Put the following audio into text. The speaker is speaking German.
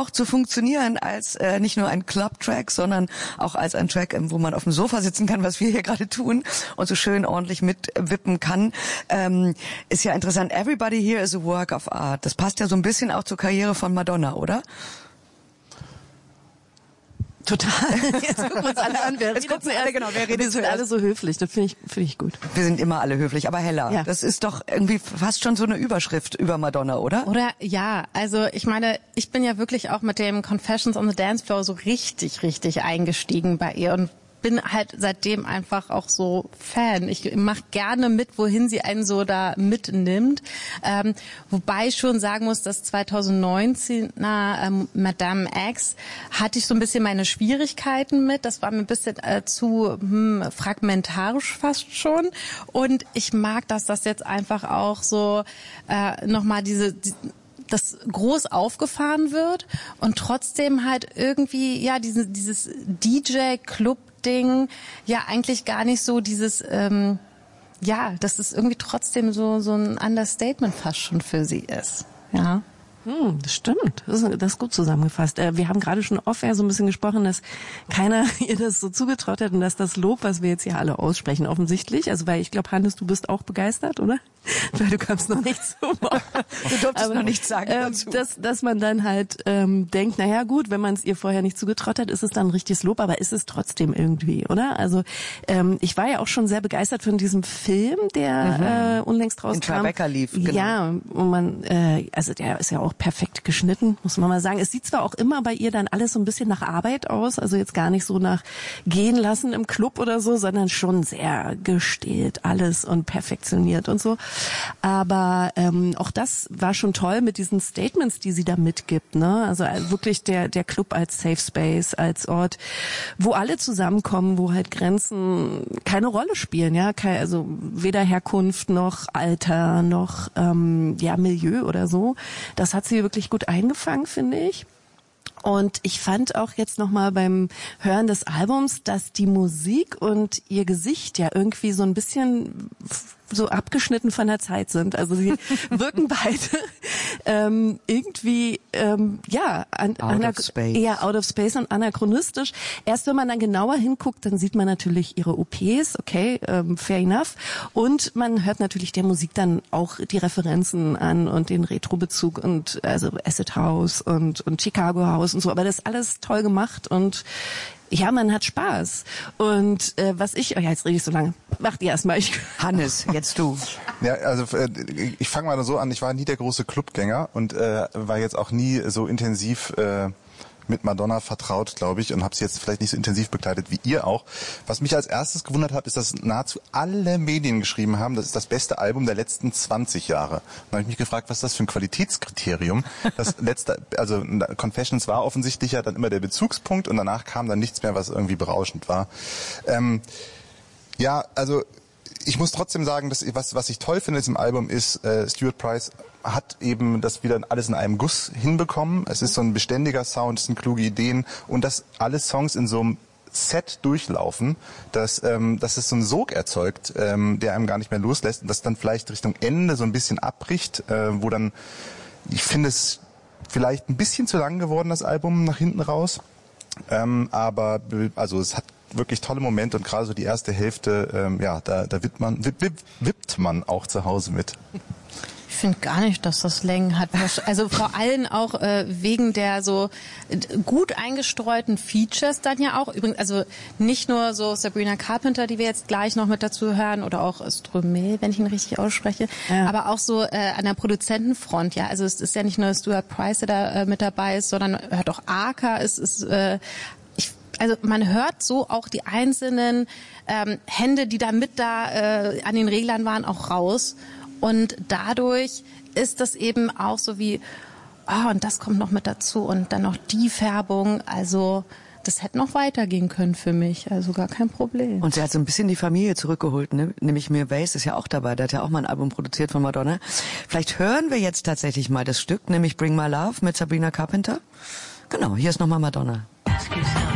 auch zu funktionieren als nicht nur ein Club-Track, sondern auch als ein Track, wo man auf dem Sofa sitzen kann, was wir hier gerade tun und so schön ordentlich mitwippen kann. Ist ja interessant. Everybody here is a work of art. Das passt ja so ein bisschen auch zur Karriere von Madonna, oder? Total. Jetzt gucken wir uns alle an. Wer redet zuerst? Alle so höflich. Das finde ich gut. Wir sind immer alle höflich. Aber Hella, ja. Das ist doch irgendwie fast schon so eine Überschrift über Madonna, oder? Oder, ja. Also, ich meine, ich bin ja wirklich auch mit dem Confessions on the Dance Floor so richtig eingestiegen bei ihr und bin halt seitdem einfach auch so Fan. Ich mache gerne mit, wohin sie einen so da mitnimmt. Wobei ich schon sagen muss, dass 2019 Madame X hatte ich so ein bisschen meine Schwierigkeiten mit. Das war mir ein bisschen zu fragmentarisch fast schon. Und ich mag, dass das jetzt einfach auch so nochmal das groß aufgefahren wird und trotzdem halt irgendwie ja dieses DJ-Club-Ding ja eigentlich gar nicht so dieses dass es irgendwie trotzdem so ein Understatement fast schon für sie ist. Ja. Das stimmt. Das ist gut zusammengefasst. Wir haben gerade schon off-air so ein bisschen gesprochen, dass keiner ihr das so zugetraut hat und dass das Lob, was wir jetzt hier alle aussprechen, offensichtlich, also weil ich glaube, Hannes, du bist auch begeistert, oder? Weil du kamst noch nicht so. Du durftest noch nichts sagen dazu. Dass man dann halt denkt, naja gut, wenn man es ihr vorher nicht zugetraut hat, ist es dann ein richtiges Lob, aber ist es trotzdem irgendwie, oder? Also ich war ja auch schon sehr begeistert von diesem Film, der unlängst rauskam. In Tribeca lief, genau. Ja, und man, also der ist ja auch perfekt geschnitten, muss man mal sagen. Es sieht zwar auch immer bei ihr dann alles so ein bisschen nach Arbeit aus, also jetzt gar nicht so nach gehen lassen im Club oder so, sondern schon sehr gestählt alles und perfektioniert und so. Aber auch das war schon toll mit diesen Statements, die sie da mitgibt, ne? Also wirklich der Club als Safe Space, als Ort, wo alle zusammenkommen, wo halt Grenzen keine Rolle spielen, ja, also weder Herkunft noch Alter noch Milieu oder so. Das hat sie wirklich gut eingefangen, finde ich. Und ich fand auch jetzt nochmal beim Hören des Albums, dass die Musik und ihr Gesicht ja irgendwie so ein bisschen so abgeschnitten von der Zeit sind. Also sie wirken beide irgendwie out of space und anachronistisch. Erst wenn man dann genauer hinguckt, dann sieht man natürlich ihre OPs, okay, fair enough. Und man hört natürlich der Musik dann auch die Referenzen an und den Retro-Bezug und also Acid House und Chicago House und so. Aber das ist alles toll gemacht und ja, man hat Spaß. Und jetzt rede ich so lange. Macht ihr erstmal. Hannes, jetzt du. Ja, also ich fange mal so an. Ich war nie der große Clubgänger und war jetzt auch nie so intensiv mit Madonna vertraut, glaube ich, und habe sie jetzt vielleicht nicht so intensiv begleitet wie ihr auch. Was mich als erstes gewundert hat, ist, dass nahezu alle Medien geschrieben haben, das ist das beste Album der letzten 20 Jahre. Dann habe ich mich gefragt, was ist das für ein Qualitätskriterium? Das letzte, also Confessions war offensichtlich ja dann immer der Bezugspunkt und danach kam dann nichts mehr, was irgendwie berauschend war. Also ich muss trotzdem sagen, dass was ich toll finde in diesem Album ist, Stuart Price hat eben das wieder alles in einem Guss hinbekommen. Es ist so ein beständiger Sound, es sind kluge Ideen und dass alle Songs in so einem Set durchlaufen, dass es so einen Sog erzeugt, der einem gar nicht mehr loslässt und das dann vielleicht Richtung Ende so ein bisschen abbricht, wo dann, ich finde es vielleicht ein bisschen zu lang geworden, das Album nach hinten raus. Aber also es hat wirklich tolle Momente und gerade so die erste Hälfte, da wippt man auch zu Hause mit. Ich finde gar nicht, dass das Längen hat. Also vor allem auch wegen der so gut eingestreuten Features dann ja auch. Übrigens, also nicht nur so Sabrina Carpenter, die wir jetzt gleich noch mit dazu hören, oder auch Stromae, wenn ich ihn richtig ausspreche, aber auch so an der Produzentenfront, ja. Also es ist ja nicht nur Stuart Price, der da mit dabei ist, sondern hört auch Arca, also man hört so auch die einzelnen Hände, die da an den Reglern waren, auch raus. Und dadurch ist das eben auch so wie, und das kommt noch mit dazu und dann noch die Färbung. Also das hätte noch weitergehen können für mich, also gar kein Problem. Und sie hat so ein bisschen die Familie zurückgeholt, ne? Nämlich Mir Weiss ist ja auch dabei, der hat ja auch mal ein Album produziert von Madonna. Vielleicht hören wir jetzt tatsächlich mal das Stück, nämlich Bring My Love mit Sabrina Carpenter. Genau, hier ist nochmal Madonna.